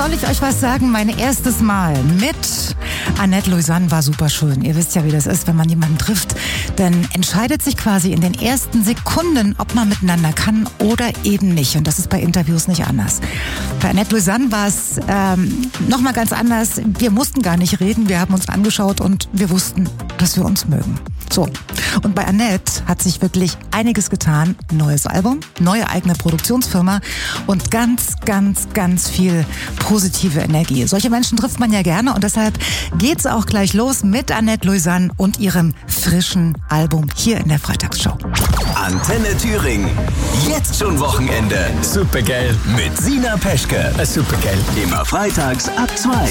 soll ich euch was sagen? Mein erstes Mal mit Annette Louisanne war super schön. Ihr wisst ja, wie das ist, wenn man jemanden trifft. Dann entscheidet sich quasi in den ersten Sekunden, ob man miteinander kann oder eben nicht. Und das ist bei Interviews nicht anders. Bei Annette Louisanne war es nochmal ganz anders. Wir mussten gar nicht reden. Wir haben uns angeschaut und wir wussten, dass wir uns mögen. So. Und bei Annette hat sich wirklich einiges getan. Neues Album, neue eigene Produktionsfirma und ganz, ganz, ganz viel positive Energie. Solche Menschen trifft man ja gerne und deshalb geht's auch gleich los mit Annette Louisanne und ihrem frischen Album hier in der Freitagsshow. Antenne Thüringen. Jetzt schon Wochenende. Supergeil. Mit Sina Peschke. Supergeil. Immer freitags ab 2.